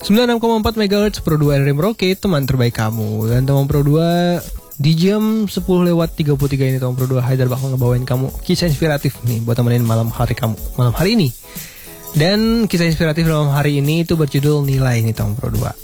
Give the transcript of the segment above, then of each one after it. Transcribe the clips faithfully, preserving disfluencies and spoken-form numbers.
sembilan puluh enam koma empat megahertz Pro dua R R Merauke, teman terbaik kamu. Dan teman Pro dua, di jam sepuluh lewat tiga puluh tiga ini teman Pro dua, Haidar bakal ngebawain kamu kisah inspiratif nih buat temenin malam hari kamu, malam hari ini. Dan kisah inspiratif malam hari ini itu berjudul Nilai nih teman Pro dua.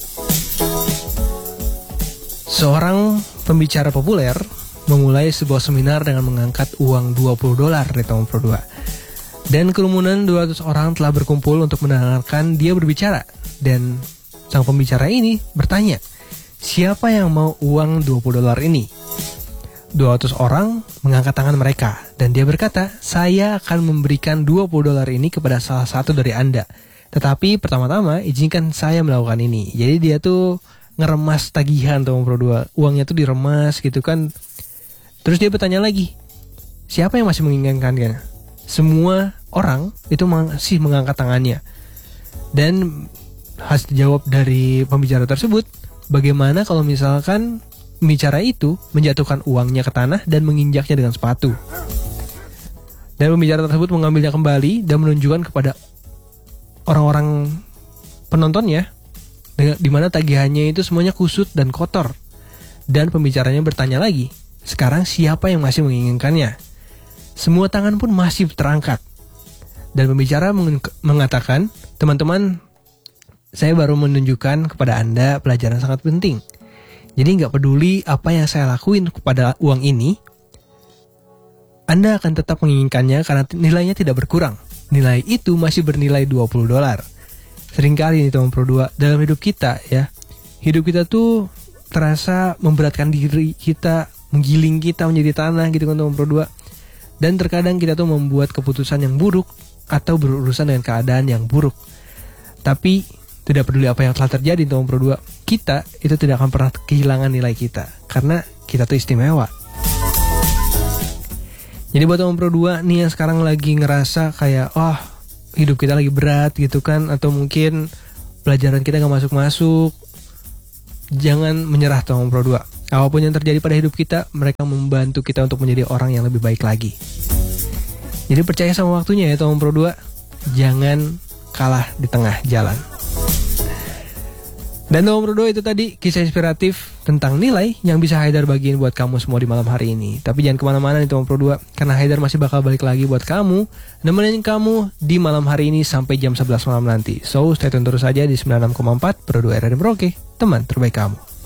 Seorang pembicara populer memulai sebuah seminar dengan mengangkat uang dua puluh dolar nih teman Pro dua. Dan kerumunan dua ratus orang telah berkumpul untuk mendengarkan dia berbicara. Dan sang pembicara ini bertanya, siapa yang mau uang dua puluh dolar ini? dua ratus orang mengangkat tangan mereka. Dan dia berkata, saya akan memberikan dua puluh dolar ini kepada salah satu dari Anda. Tetapi pertama-tama izinkan saya melakukan ini. Jadi dia tuh ngeremas tagihan teman Pro dua. Uangnya tuh diremas gitu kan. Terus dia bertanya lagi, siapa yang masih menginginkannya? Semua orang itu masih mengangkat tangannya. Dan hasil jawab dari pembicara tersebut, bagaimana kalau misalkan pembicara itu menjatuhkan uangnya ke tanah dan menginjaknya dengan sepatu. Dan pembicara tersebut mengambilnya kembali dan menunjukkan kepada orang-orang penontonnya di mana tagihannya itu semuanya kusut dan kotor. Dan pembicaranya bertanya lagi, sekarang siapa yang masih menginginkannya? Semua tangan pun masih terangkat. Dan pembicara meng- mengatakan, teman-teman, saya baru menunjukkan kepada Anda pelajaran sangat penting. Jadi gak peduli apa yang saya lakuin kepada uang ini, Anda akan tetap menginginkannya karena nilainya tidak berkurang. Nilai itu masih bernilai dua puluh dolar. Seringkali nih teman Pro dua, dalam hidup kita ya, hidup kita tuh terasa memberatkan diri kita, menggiling kita menjadi tanah gitu kan teman Pro dua. Dan terkadang kita tuh membuat keputusan yang buruk atau berurusan dengan keadaan yang buruk. Tapi tidak peduli apa yang telah terjadi teman Pro dua, kita itu tidak akan pernah kehilangan nilai kita karena kita tuh istimewa. Jadi buat teman Pro dua nih yang sekarang lagi ngerasa kayak oh hidup kita lagi berat gitu kan, atau mungkin pelajaran kita gak masuk-masuk, jangan menyerah teman Pro dua. Apapun yang terjadi pada hidup kita, mereka membantu kita untuk menjadi orang yang lebih baik lagi. Jadi percaya sama waktunya ya teman Pro dua, jangan kalah di tengah jalan. Dan teman Pro dua, itu tadi kisah inspiratif tentang nilai yang bisa Haidar bagiin buat kamu semua di malam hari ini. Tapi jangan kemana-mana nih teman Pro dua, karena Haidar masih bakal balik lagi buat kamu, nemenin kamu di malam hari ini sampai jam sebelas malam nanti. So stay tune terus aja di sembilan puluh enam koma empat Pro dua R R Merauke, teman terbaik kamu.